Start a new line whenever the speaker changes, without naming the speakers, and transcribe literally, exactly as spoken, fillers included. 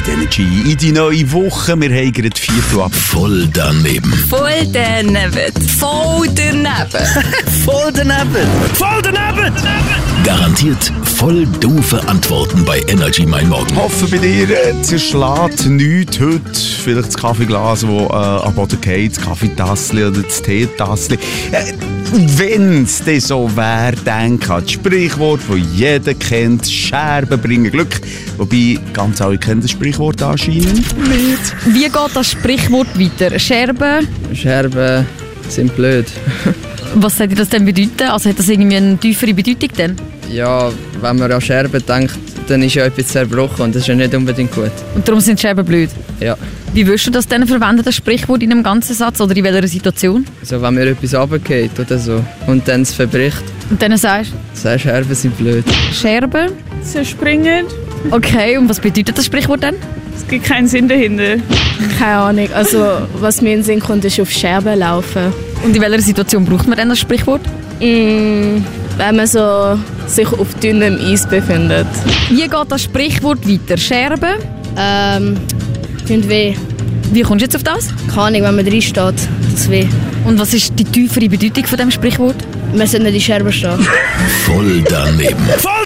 mit Energy in die neue Woche. Wir haben gerade Viertel ab. Voll daneben.
Voll daneben. Voll daneben.
Voll daneben. Voll daneben. Garantiert voll doofe Antworten bei Energy Mein Morgen. Hoffe bei dir, äh, zerschlägt nichts heute. Vielleicht das Kaffeeglas, das äh, am Boden geht, das Kaffeetassel oder das Teetassel. Äh, Wenn es denn so wäre, denk an das Sprichwort, das jeder kennt: Scherben bringen Glück. Wobei, ganz alle kennen das Sprichwort anscheinend nicht.
Wie geht das Sprichwort weiter? Scherben?
Scherben sind blöd.
Was soll das denn bedeuten? Also hat das irgendwie eine tiefere Bedeutung denn?
Ja, wenn man an Scherben denkt, dann ist ja etwas zerbrochen und das ist ja nicht unbedingt gut.
Und darum sind Scherben blöd?
Ja.
Wie würdest du das denn verwenden, das Sprichwort in einem ganzen Satz oder in welcher Situation?
Also wenn mir etwas runtergeht oder so und dann es verbricht,
und dann sagst
du? Sagst, Scherben sind blöd.
Scherben?
Zerspringen.
Okay, und was bedeutet das Sprichwort denn?
Es gibt keinen Sinn dahinter.
Keine Ahnung. Also, was mir in den Sinn kommt, ist auf Scherben laufen.
Und in welcher Situation braucht man denn das Sprichwort?
Mm, wenn man so sich auf dünnem Eis befindet.
Wie geht das Sprichwort weiter? Scherben?
Ähm, tut weh.
Wie kommst du jetzt auf das?
Keine Ahnung, wenn man drin steht, tut es weh.
Und was ist die tiefere Bedeutung von diesem Sprichwort?
Man sollte nicht in Scherben stehen.
Voll daneben. Voll